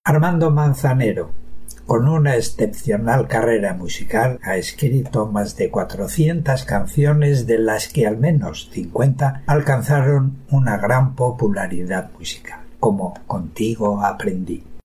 Armando Manzanero, con una excepcional carrera musical, ha escrito más de 400 canciones, de las que al menos 50 alcanzaron una gran popularidad musical, como Contigo aprendí.